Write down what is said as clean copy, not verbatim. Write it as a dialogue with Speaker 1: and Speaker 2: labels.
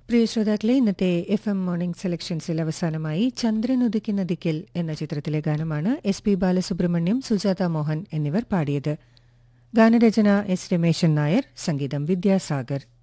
Speaker 1: പ്രിയ ശ്രോതാക്കളെ, ഇന്നത്തെ FM morning സെലക്ഷൻസിൽ അവസാനമായി ചന്ദ്രൻ ഉദിക്കുന്ന ദിക്കിൽ എന്ന ചിത്രത്തിലെ ഗാനമാണ് SP ബാലസുബ്രഹ്മണ്യം, സുജാത മോഹൻ എന്നിവർ പാടിയത്. ഗാനരചന S രമേശൻ നായർ, സംഗീതം വിദ്യാസാഗർ.